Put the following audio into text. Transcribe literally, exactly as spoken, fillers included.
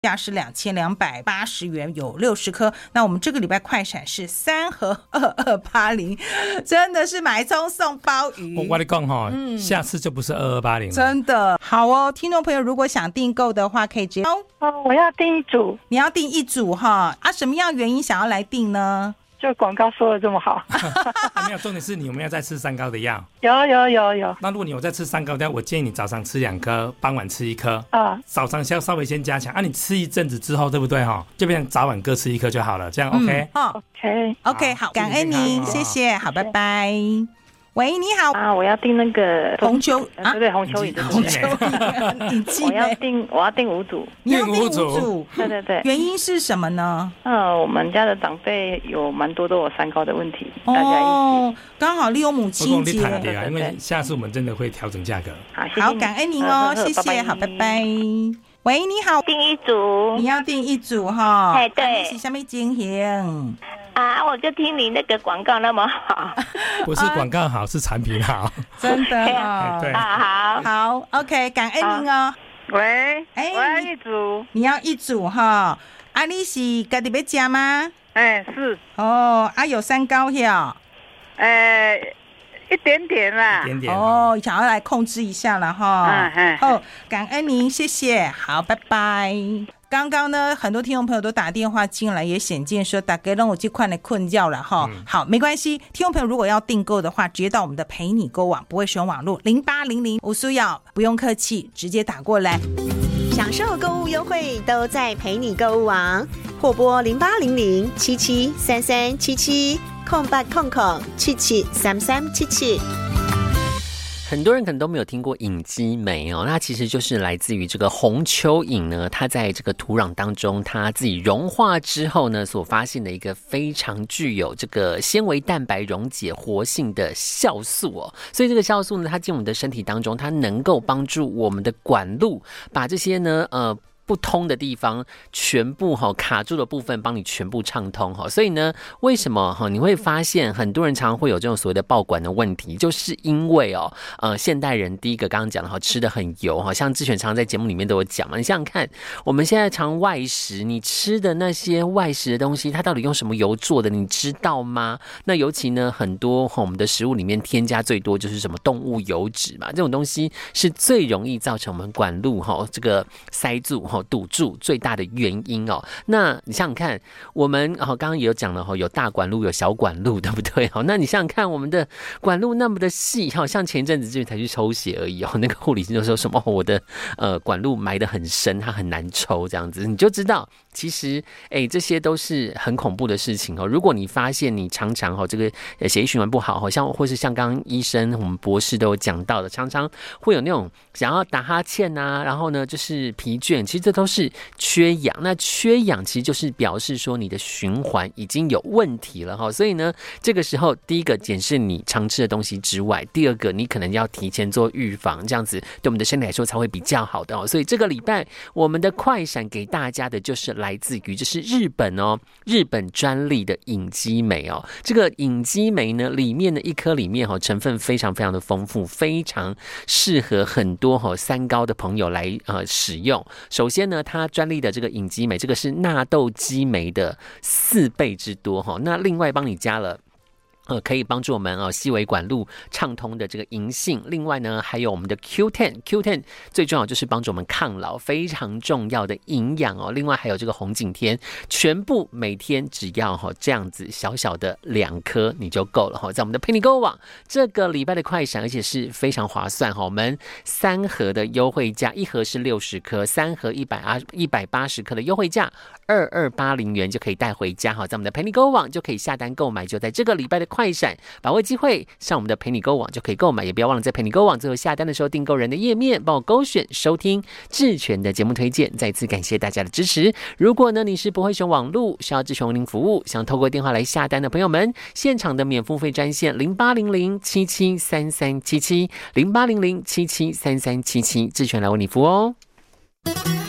价是两千两百八十元，有六十颗。那我们这个礼拜快闪是三盒二二八零，真的是买葱送鲍鱼。 我跟你讲哈、嗯，下次就不是二二八零了。 真的好哦，听众朋友如果想订购的话，可以直接哦。 哦，我要订一组。 你要订一组哈啊？什么样原因想要来订呢？ 就广告说的这么好。 啊、没有，重点是你有没有在吃三高的药？ 有有有有。 那如果你有在吃三高的药，我建议你早上吃两颗，傍晚吃一颗。 啊， 早上要稍微先加强啊，你吃一阵子之后，对不对哈？就变成早晚各吃一颗就好了，这样 OK？ 嗯、 哦 OK OK 好，感恩您，谢谢，好，拜拜。喂，你好啊，我要订那个红秋啊，对对，红秋影， 红秋影， 我要订，我要订五组， 你要订五组， 对对对， 原因是什么呢？ 嗯，我们家的长辈有蛮多都有三高的问题，大家一起， 哦，刚好利用母亲节， 啊，因为下次我们真的会调整价格。 好，谢谢好，感恩您哦，谢谢，好，拜拜。喂，你好， 订一组， 你要订一组哈？ 哎，对， 是什么情形？ 啊，我就听你那个广告那么好， 不是广告好，是产品好， 真的哦。 对， 好好 ，OK， 感恩您哦。 喂，哎，我要一组， 你要一组哈？啊，你是家己要吃吗？ 哎，是。 哦，啊，有三高呀？ 哎，一点点啦， 一点点。 哦，想要来控制一下了哈。 嗯嗯。 哦，感恩您，谢谢，好，拜拜。刚刚呢，很多听众朋友都打电话进来，也显见说大家让我这块的困扰了哈、嗯。好，没关系，听众朋友如果要订购的话，直接到我们的陪你购网，不会使用网络零八零零无需要，不用客气，直接打过来。 享受购物优惠都在陪你购物网，或拨零八零零七七三三七七空八空空七七三三七七。 很多人可能都没有听过隐基酶哦，那其实就是来自于这个红蚯蚓呢，它在这个土壤当中，它自己融化之后呢，所发现的一个非常具有这个纤维蛋白溶解活性的酵素哦。所以这个酵素呢，它进我们的身体当中，它能够帮助我们的管路把这些呢，呃。不通的地方全部卡住的部分帮你全部畅通，所以呢为什么你会发现很多人常常会有这种所谓的爆管的问题，就是因为哦呃现代人第一个刚刚讲的吃的很油，像志全常常在节目里面都有讲嘛，你想想看我们现在常外食，你吃的那些外食的东西它到底用什么油做的你知道吗？那尤其呢很多我们的食物里面添加最多就是什么动物油脂嘛，这种东西是最容易造成我们管路这个塞住堵住最大的原因哦。那你想想看，我们刚刚也有讲了，有大管路有小管路，对不对？那你想想看，我们的管路那么的细，像前一阵子之前才去抽血而已哦，那个护理师就说什么我的呃管路埋得很深，它很难抽，这样子你就知道其实哎这些都是很恐怖的事情哦。如果你发现你常常这个血液循环不好，像或是像刚刚医生我们博士都有讲到的，常常会有那种想要打哈欠啊，然后呢就是疲倦，其实这都是缺氧。那缺氧其实就是表示说你的循环已经有问题了哈。所以呢这个时候第一个检视你常吃的东西之外，第二个你可能要提前做预防，这样子对我们的身体来说才会比较好的哦。所以这个礼拜我们的快闪给大家的就是来自于这是日本哦，日本专利的隐基酶哦。这个隐基酶呢里面的一颗里面成分非常非常的丰富，非常适合很多三高的朋友来呃使用。首先呢它专利的这个隐基酶，这个是纳豆基酶的四倍之多哈。那另外帮你加了呃，可以帮助我们哦细微管路畅通的这个银杏，另外呢还有我们的 Q 十 Q 十 最重要就是帮助我们抗老，非常重要的营养哦。另外还有这个红景天，全部每天只要哈这样子小小的两颗你就够了哈。在我们的陪你购物网这个礼拜的快闪，而且是非常划算哈。我们三盒的优惠价，一盒是六十颗，三盒一百一百八十颗的优惠价二二八零元就可以带回家哈。在我们的陪你购物网就可以下单购买，就在这个礼拜的快闪，把握机会上我们的陪你购网就可以购买，也不要忘了在陪你购网最后下单的时候订购人的页面帮我勾选收听智权的节目推荐。再次感谢大家的支持。如果呢你是不会使用网络，需要智权为您服务，想透过电话来下单的朋友们，现场的免付费专线零八零零七七三三七七零八零零七七三三七七，智权来为你服务哦。